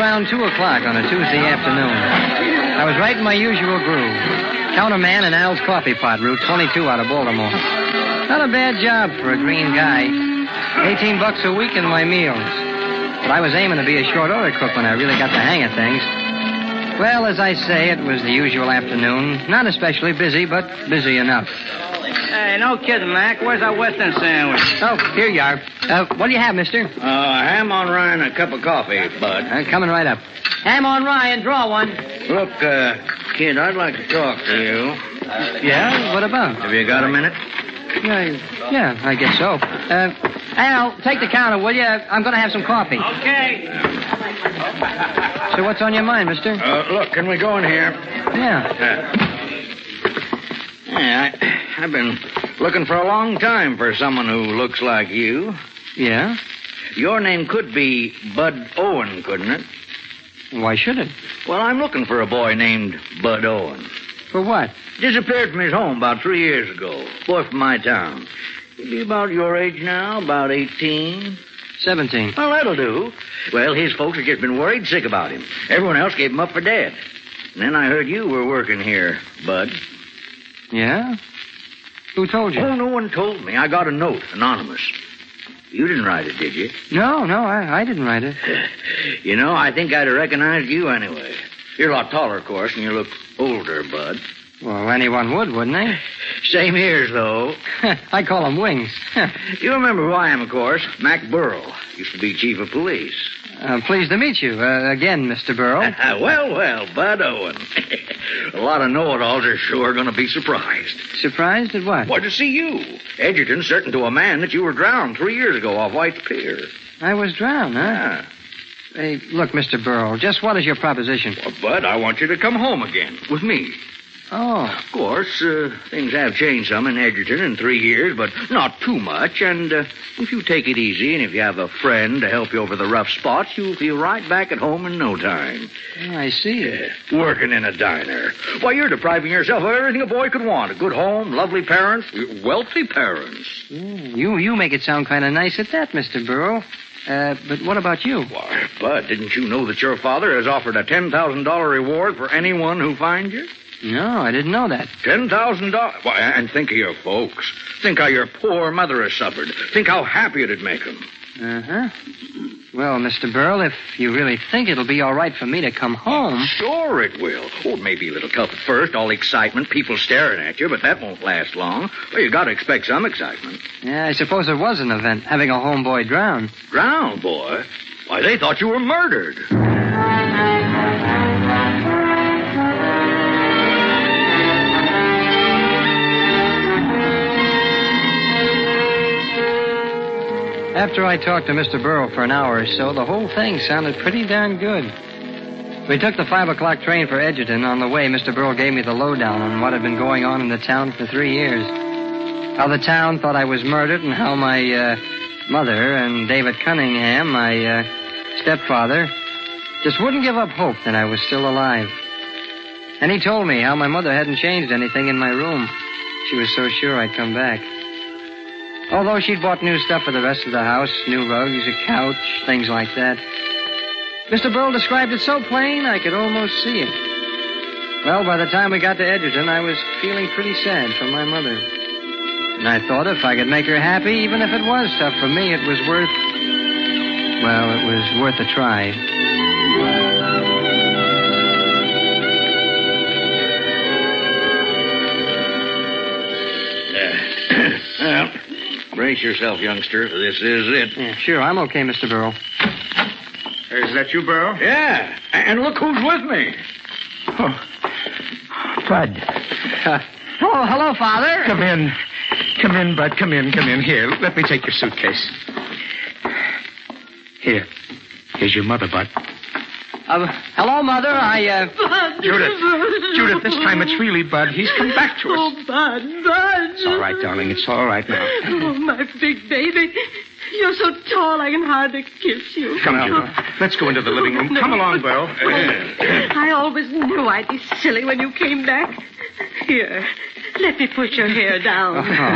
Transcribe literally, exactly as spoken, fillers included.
around two o'clock on a Tuesday afternoon. I was right in my usual groove. Counterman in Al's Coffee Pot, Route twenty-two out of Baltimore. Not a bad job for a green guy. Eighteen bucks a week in my meals. But I was aiming to be a short order cook when I really got the hang of things. Well, as I say, it was the usual afternoon. Not especially busy, but busy enough. Hey, no kidding, Mac. Where's our Western sandwich? Oh, here you are. Uh, what do you have, mister? Uh, ham on rye and a cup of coffee, Bud. Uh, coming right up. Ham on rye and draw one. Look, uh, kid, I'd like to talk to you. Yeah? What about? Have you got a minute? Yeah, yeah, I guess so. Uh, Al, take the counter, will you? I'm going to have some coffee. Okay. So what's on your mind, mister? Uh, look, can we go in here? Yeah. Uh, yeah, I, I've been looking for a long time for someone who looks like you. Yeah? Your name could be Bud Owen, couldn't it? Why should it? Well, I'm looking for a boy named Bud Owen. For what? Disappeared from his home about three years ago. Boy from my town. He'd be about your age now, about eighteen. Seventeen. Well, that'll do. Well, his folks have just been worried sick about him. Everyone else gave him up for dead. And then I heard you were working here, Bud. Yeah? Who told you? Oh, no one told me. I got a note, anonymous. You didn't write it, did you? No, no, I, I didn't write it. You know, I think I'd have recognized you anyway. You're a lot taller, of course, and you look older, Bud. Well, anyone would, wouldn't they? Same ears, though. I call them wings. You remember who I am, of course. Mac Burrow. Used to be chief of police. Uh, pleased to meet you. Uh, again, Mister Burrow. well, well, Bud Owen. A lot of know-it-alls are sure going to be surprised. Surprised at what? Why, to see you. Edgerton certain to a man that you were drowned three years ago off White's Pier. I was drowned, huh? Yeah. Hey, look, Mister Burrow, just what is your proposition? Well, Bud, I want you to come home again with me. Oh. Of course, uh, things have changed some in Edgerton in three years, but not too much. And uh, if you take it easy and if you have a friend to help you over the rough spots, you'll feel right back at home in no time. Oh, I see. Yeah, working in a diner. Why, you're depriving yourself of everything a boy could want. A good home, lovely parents, wealthy parents. Mm, you you make it sound kind of nice at that, Mister Burrow. Uh, but what about you? Why, Bud, didn't you know that your father has offered a ten thousand dollars reward for anyone who finds you? No, I didn't know that. Ten thousand dollars? Why, and think of your folks. Think how your poor mother has suffered. Think how happy it'd make them. Uh-huh. Well, Mister Burrow, if you really think it'll be all right for me to come home... Sure it will. Oh, it may be a little tough at first, all excitement, people staring at you, but that won't last long. Well, you got to expect some excitement. Yeah, I suppose it was an event, having a homeboy drown. Drown, boy? Why, they thought you were murdered. After I talked to Mister Burrow for an hour or so, the whole thing sounded pretty darn good. We took the five o'clock train for Edgerton. On the way, Mister Burrow gave me the lowdown on what had been going on in the town for three years. How the town thought I was murdered and how my uh, mother and David Cunningham, my uh, stepfather, just wouldn't give up hope that I was still alive. And he told me how my mother hadn't changed anything in my room. She was so sure I'd come back. Although she'd bought new stuff for the rest of the house, new rugs, a couch, things like that. Mister Burrow described it so plain I could almost see it. Well, by the time we got to Edgerton, I was feeling pretty sad for my mother. And I thought if I could make her happy, even if it was tough for me, it was worth... Well, it was worth a try. Well, brace yourself, youngster. This is it. Yeah, sure, I'm okay, Mister Burrow. Is that you, Burrow? Yeah. And look who's with me. Oh, Bud. Uh, oh, hello, Father. Come in. Come in, Bud. Come in, come in. Here, let me take your suitcase. Here. Here's your mother, Bud. Uh, hello, Mother. I, uh... Bud. Judith. Judith, this time it's really Bud. He's come back to us. Oh, Bud, Bud. It's all right, darling. It's all right now. Oh, my big baby. You're so tall I can hardly kiss you. Come, Judith. Let's go into the living room. Come along, Burrow. I always knew I'd be silly when you came back. Here, let me put your hair down. Oh,